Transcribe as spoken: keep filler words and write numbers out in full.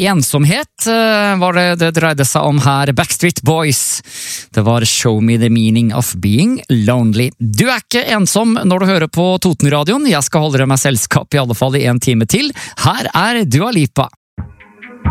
ensomhet var det det dreide seg om her. Backstreet Boys. Det var Show Me The Meaning of Being Lonely. Du er ikke ensom når du hører på Totenradioen. Jeg skal holde deg med selskap i alle fall i en time til. Her er Dua Lipa.